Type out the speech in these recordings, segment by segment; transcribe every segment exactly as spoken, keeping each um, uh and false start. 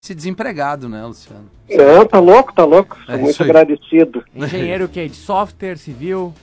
esse desempregado, né, Luciano? Não, tá louco, tá louco. Sou É muito isso aí. agradecido. Engenheiro o quê? De software, civil?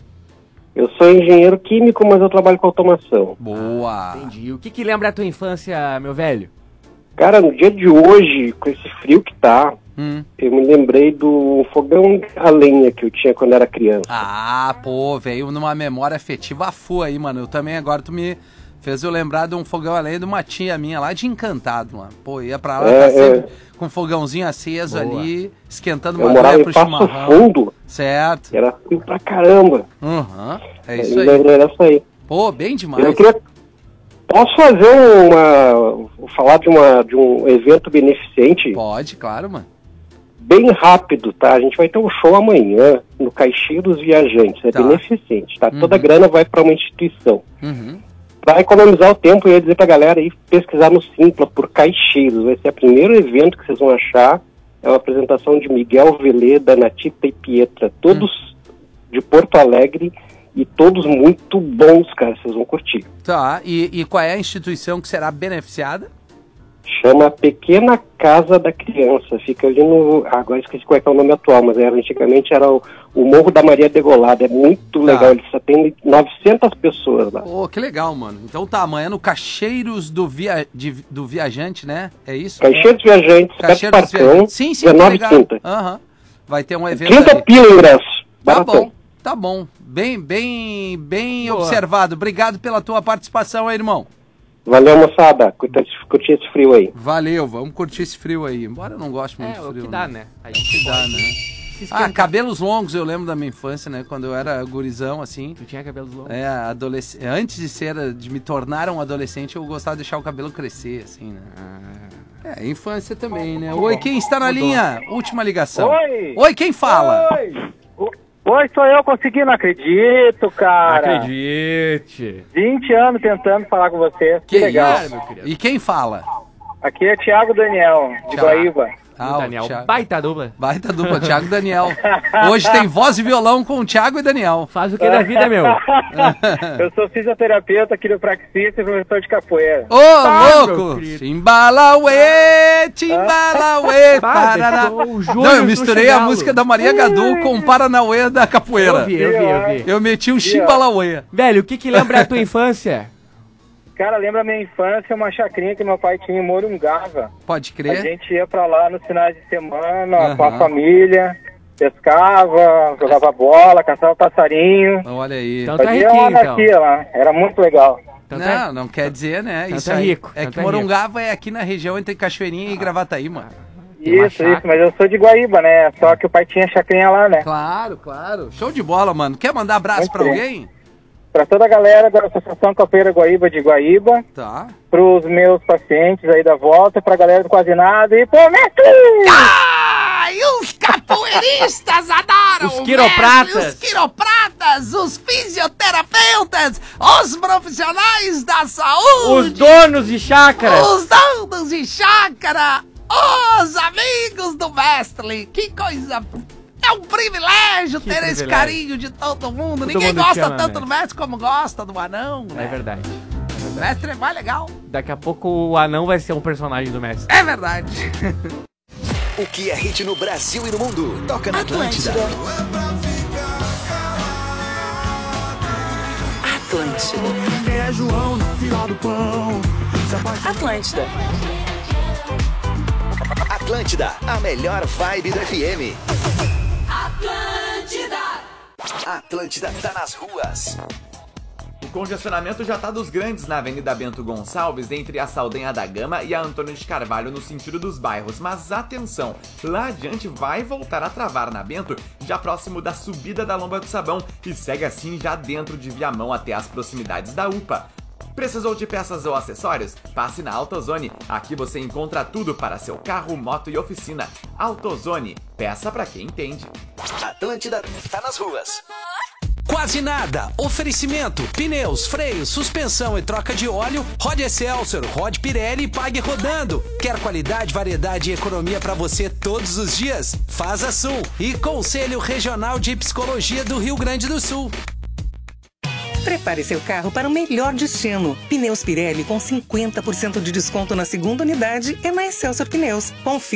Eu sou engenheiro químico, mas eu trabalho com automação. Boa! Entendi. O que que lembra a tua infância, meu velho? Cara, no dia de hoje, com esse frio que tá, Hum. eu me lembrei do fogão a lenha que eu tinha quando era criança. Ah, pô, veio numa memória afetiva a full aí, mano. Eu também, agora tu me fez eu lembrar de um fogão a lenha de uma tia minha lá de Encantado, mano. Pô, ia pra lá, É, tá sempre é. com um fogãozinho aceso Boa. ali, esquentando Eu uma morava lenha em pro Passo chimarrão. Fundo, Certo. era frio pra caramba. Uhum. É Eu isso me aí. lembrei dessa aí. Pô, bem demais. Eu queria... Posso fazer uma... falar de, uma, de um evento beneficente? Pode, claro, mano. Bem rápido, tá? A gente vai ter um show amanhã no Caixinho dos Viajantes. É Tá. beneficente, tá? Uhum. Toda a grana vai para uma instituição. Uhum. Para economizar o tempo, eu ia dizer pra galera aí pesquisar no Simpla por Caixeiros. Vai ser o primeiro evento que vocês vão achar. É uma apresentação de Miguel Veleda, Natita e Pietra. Todos Hum. de Porto Alegre e todos muito bons, cara. Vocês vão curtir. Tá, e, e qual é a instituição que será beneficiada? Chama Pequena Casa da Criança. Fica ali no... Agora esqueci qual é, que é o nome atual, mas era, antigamente era o, o Morro da Maria Degolada. É muito Tá. legal. Eles atendem novecentas pessoas lá. Pô, que legal, mano. Então tá, amanhã no Caixeiros do, via... de... do Viajante, né? É isso? Caixeiros dos Viajantes, Beto Caixeiros dos Parcão, Viajantes. Sim, sim, tá dezenove e legal. trinta. Aham. Vai ter um evento trinta ali. pila o ingresso. Tá Baratão. bom, tá bom. Bem, bem, bem Boa. observado. Obrigado pela tua participação aí, irmão. Valeu, moçada. Curtir esse- curtir esse frio aí. Valeu, vamos curtir esse frio aí. Embora eu não goste muito É, de o frio. que dá, né? A gente Dá, pode né? se Ah, esquentar. cabelos longos, eu lembro da minha infância, né? Quando eu era gurizão, assim. Tu tinha cabelos longos? É, adolesc... antes de ser, de me tornar um adolescente, eu gostava de deixar o cabelo crescer, assim, né? É, infância também, né? Oi, quem está na linha? Última ligação. Oi! Oi, quem fala? Oi! O- Oi, sou eu, consegui, não acredito, cara. Acredite. vinte anos tentando falar com você. Que, Que legal. isso? E quem fala? Aqui é Thiago Daniel, de Thiago. Guaíba. Ah, o Daniel, Thiago. baita dupla. Baita dupla, Thiago e Daniel. Hoje tem voz e violão com o Thiago e Daniel. Faz o que da vida, meu? Eu sou fisioterapeuta, quiropraxista e professor de capoeira. Ô, meu louco! querido. Timbalauê, Timbalauê, Bah, Paraná. deixou o Júnior Não, eu do misturei a Chagalo. música da Maria Gadu com o Paranauê da capoeira. Eu vi, eu vi, eu vi. Eu meti um Chimbalauê. Velho, o que que lembra a tua infância? Cara, lembra a minha infância, uma chacrinha que meu pai tinha em Morungava. Pode A crer? gente ia pra lá nos finais de semana, Aham. com a família, pescava, jogava bola, caçava passarinho. Olha aí. Então tá Fazia uma riquinho, então. anarquia lá, era muito legal. Então tá- Não, não quer dizer, né? Tanto Isso é aí. rico, É tanto que é Morungava é aqui na região entre Cachoeirinha e Gravataí, mano. Tem uma Isso, chácara. isso, mas eu sou de Guaíba, né? Só que o pai tinha chacrinha lá, né? Claro, claro. Show de bola, mano. Quer mandar abraço Muito pra bem. alguém? Pra toda a galera da Associação Capoeira Guaíba de Guaíba, Tá. pros meus pacientes aí da volta, pra galera do Quase Nada e pro mestre! Ai, os capoeiristas adoram! Os o quiropratas. mestre, Os quiropratas, os fisioterapeutas, os profissionais da Os saúde, donos de chácara. os donos de chácara, os amigos do mestre. Que coisa... É um privilégio Que ter esse privilégio. carinho de todo mundo. Todo Ninguém mundo te gosta ama, tanto né? do mestre como gosta do anão, É né? verdade. O mestre é mais legal. Daqui a pouco o anão vai ser um personagem do mestre. É verdade. O que é hit no Brasil e no mundo? Toca na Atlântida. Atlântida. É João no fila do pão. Atlântida. Atlântida, a melhor vibe do F M. Atlântida tá nas ruas. O congestionamento já tá dos grandes na Avenida Bento Gonçalves, entre a Saldanha da Gama e a Antônio de Carvalho, no sentido dos bairros. Mas atenção, lá adiante vai voltar a travar na Bento, já próximo da subida da Lomba do Sabão, e segue assim já dentro de Viamão até as proximidades da U P A. Precisou de peças ou acessórios? Passe na AutoZone. Aqui você encontra tudo para seu carro, moto e oficina. AutoZone, peça pra quem entende. Atlântida tá nas ruas. Quase Nada. Oferecimento: pneus, freios, suspensão e troca de óleo. Rode Excelsior, Rode Pirelli e pague rodando. Quer qualidade, variedade e economia para você todos os dias? Faz a Sul. E Conselho Regional de Psicologia do Rio Grande do Sul. Prepare seu carro para o melhor destino. Pneus Pirelli com cinquenta por cento de desconto na segunda unidade e na Excelsior Pneus. Confira